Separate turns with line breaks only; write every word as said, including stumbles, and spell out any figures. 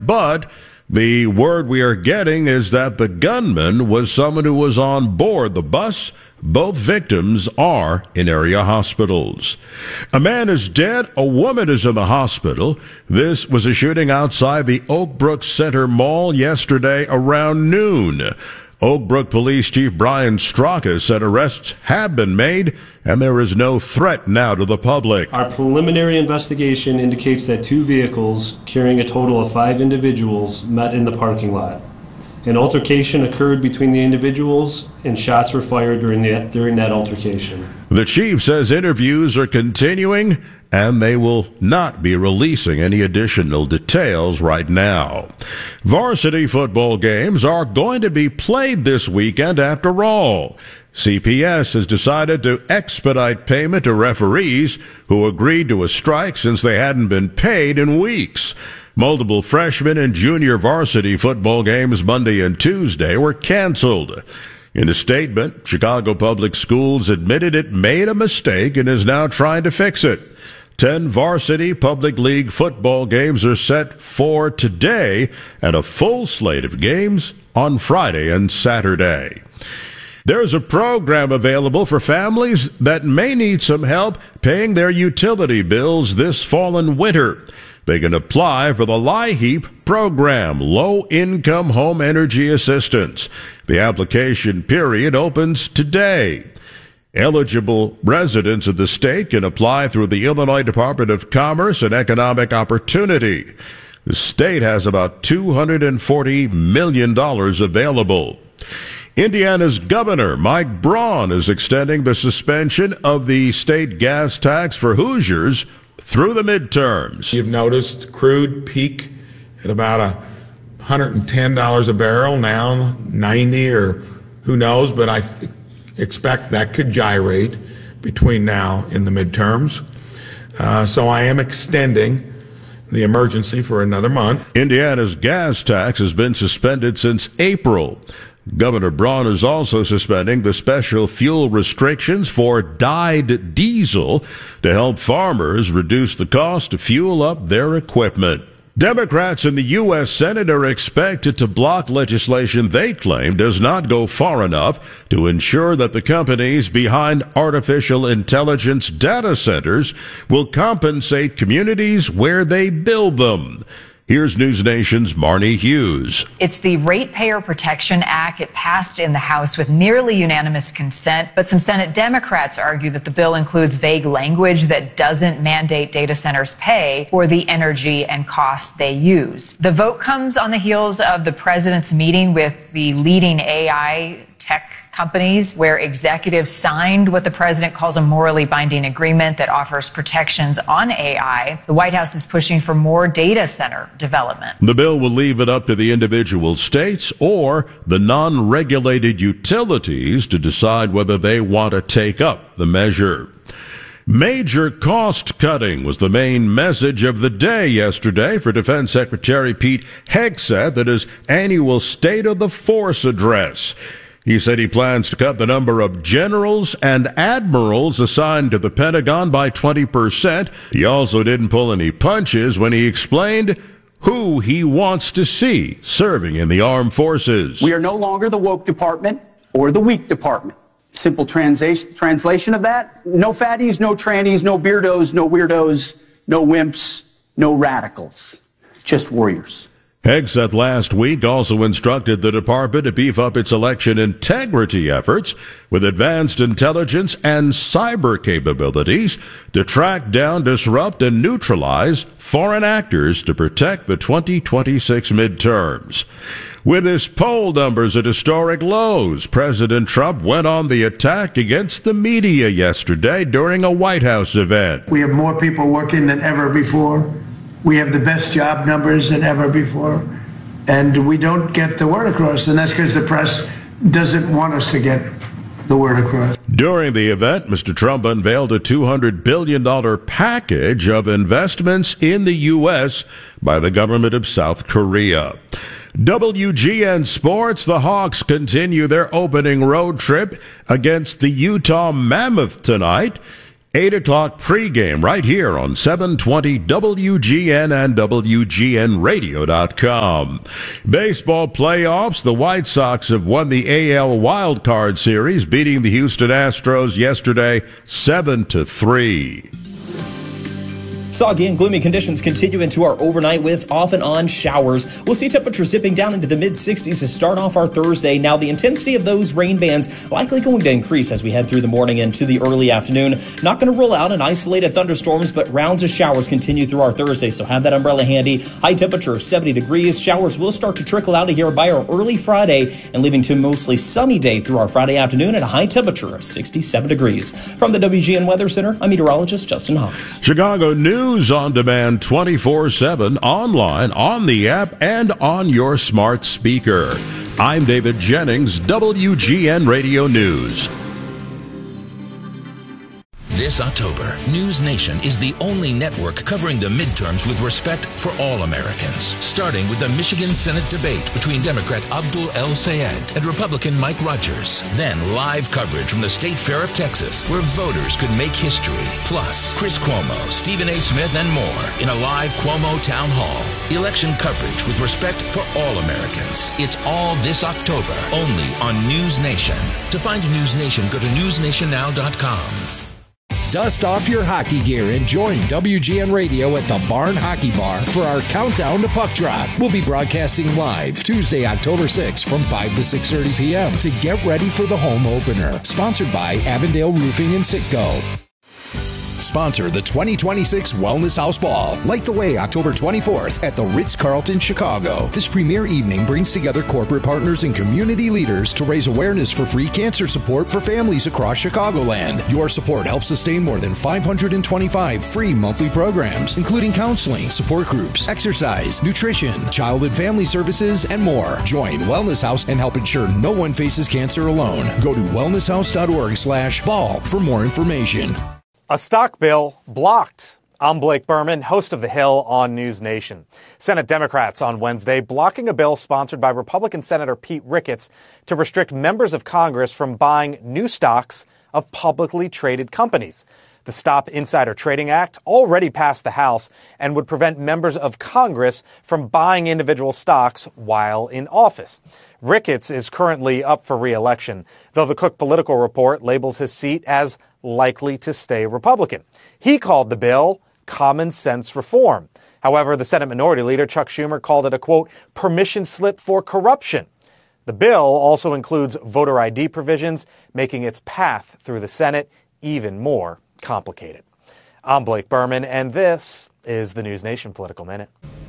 But the word we are getting is that the gunman was someone who was on board the bus. Both victims are in area hospitals. A man is dead. A woman is in the hospital. This was a shooting outside the Oak Brook Center Mall yesterday around noon. Oak Brook Police Chief Brian Straka said arrests have been made and there is no threat now to the public.
Our preliminary investigation indicates that two vehicles carrying a total of five individuals met in the parking lot. An altercation occurred between the individuals and shots were fired during, the, during that altercation.
The chief says interviews are continuing and they will not be releasing any additional details right now. Varsity football games are going to be played this weekend after all. C P S has decided to expedite payment to referees who agreed to a strike since they hadn't been paid in weeks. Multiple freshman and junior varsity football games Monday and Tuesday were canceled. In a statement, Chicago Public Schools admitted it made a mistake and is now trying to fix it. Ten varsity public league football games are set for today and a full slate of games on Friday and Saturday. There's a program available for families that may need some help paying their utility bills this fall and winter. They can apply for the LIHEAP program, Low Income Home Energy Assistance. The application period opens today. Eligible residents of the state can apply through the Illinois Department of Commerce and Economic Opportunity. The state has about two hundred forty million dollars available. Indiana's Governor Mike Braun is extending the suspension of the state gas tax for Hoosiers through the midterms.
You've noticed crude peak at about a one hundred ten dollars a barrel, now ninety or who knows, but I th- expect that could gyrate between now and the midterms. Uh, so I am extending the emergency for another month.
Indiana's gas tax has been suspended since April. Governor Braun is also suspending the special fuel restrictions for dyed diesel to help farmers reduce the cost to fuel up their equipment. Democrats in the U S Senate are expected to block legislation they claim does not go far enough to ensure that the companies behind artificial intelligence data centers will compensate communities where they build them. Here's News Nation's Marnie Hughes.
It's the Ratepayer Protection Act. It passed in the House with nearly unanimous consent, but some Senate Democrats argue that the bill includes vague language that doesn't mandate data centers pay for the energy and costs they use. The vote comes on the heels of the president's meeting with the leading A I tech companies, where executives signed what the president calls a morally binding agreement that offers protections on A I. The White House is pushing for more data center development.
The bill will leave it up to the individual states or the non-regulated utilities to decide whether they want to take up the measure. Major cost cutting was the main message of the day yesterday for Defense Secretary Pete Hegseth at his annual State of the Force address. He said he plans to cut the number of generals and admirals assigned to the Pentagon by twenty percent. He also didn't pull any punches when he explained who he wants to see serving in the armed forces.
We are no longer the woke department or the weak department. Simple translation translation of that: no fatties, no trannies, no beardos, no weirdos, no wimps, no radicals, just warriors.
Hegseth last week also instructed the department to beef up its election integrity efforts with advanced intelligence and cyber capabilities to track down, disrupt, and neutralize foreign actors to protect the twenty twenty-six midterms. With his poll numbers at historic lows, President Trump went on the attack against the media yesterday during a White House event.
We have more people working than ever before. We have the best job numbers than ever before, and we don't get the word across, and that's because the press doesn't want us to get the word across.
During the event, Mister Trump unveiled a two hundred billion dollars package of investments in the U S by the government of South Korea. W G N Sports, the Hawks continue their opening road trip against the Utah Mammoth tonight. eight o'clock pregame right here on seven twenty W G N and W G N radio dot com. Baseball playoffs. The White Sox have won the A L Wild Card Series, beating the Houston Astros yesterday seven to three.
Soggy and gloomy conditions continue into our overnight with off and on showers. We'll see temperatures dipping down into the mid sixties to start off our Thursday. Now, the intensity of those rain bands likely going to increase as we head through the morning and to the early afternoon. Not going to rule out an isolated thunderstorms, but rounds of showers continue through our Thursday, so have that umbrella handy. High temperature of seventy degrees. Showers will start to trickle out of here by our early Friday and leaving to a mostly sunny day through our Friday afternoon at a high temperature of sixty-seven degrees. From the W G N Weather Center, I'm meteorologist Justin Hawes.
Chicago News. News on demand twenty-four seven, online, on the app, and on your smart speaker. I'm David Jennings, W G N Radio News.
This October, News Nation is the only network covering the midterms with respect for all Americans. Starting with the Michigan Senate debate between Democrat Abdul El-Sayed and Republican Mike Rogers. Then live coverage from the State Fair of Texas, where voters could make history. Plus, Chris Cuomo, Stephen A. Smith, and more in a live Cuomo Town Hall. Election coverage with respect for all Americans. It's all this October, only on News Nation. To find News Nation, go to news nation now dot com.
Dust off your hockey gear and join W G N Radio at the Barn Hockey Bar for our countdown to puck drop. We'll be broadcasting live Tuesday, October sixth from five to six thirty p.m. to get ready for the home opener. Sponsored by Avondale Roofing and Sitco. Sponsor the twenty twenty-six Wellness House Ball. Light the way October twenty-fourth at the Ritz-Carlton, Chicago. This premier evening brings together corporate partners and community leaders to raise awareness for free cancer support for families across Chicagoland. Your support helps sustain more than five hundred twenty-five free monthly programs, including counseling, support groups, exercise, nutrition, child and family services, and more. Join Wellness House and help ensure no one faces cancer alone. Go to wellness house dot org slash ball for more information.
A stock bill blocked. I'm Blake Berman, host of The Hill on News Nation. Senate Democrats on Wednesday blocking a bill sponsored by Republican Senator Pete Ricketts to restrict members of Congress from buying new stocks of publicly traded companies. The Stop Insider Trading Act already passed the House and would prevent members of Congress from buying individual stocks while in office. Ricketts is currently up for re-election, though the Cook Political Report labels his seat as likely to stay Republican. He called the bill common sense reform. However, the Senate Minority Leader Chuck Schumer called it a, quote, permission slip for corruption. The bill also includes voter I D provisions, making its path through the Senate even more complicated. I'm Blake Berman, and this is the News Nation Political Minute.